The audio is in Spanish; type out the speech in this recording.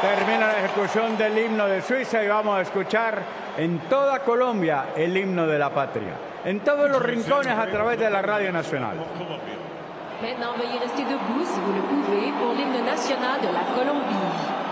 Termina la ejecución del himno de Suiza y vamos a escuchar en toda Colombia el himno de la patria. En todos los rincones a través de la Radio Nacional. Maintenant, veuillez rester debout si vous le pouvez pour l'hymne national de la Colombie.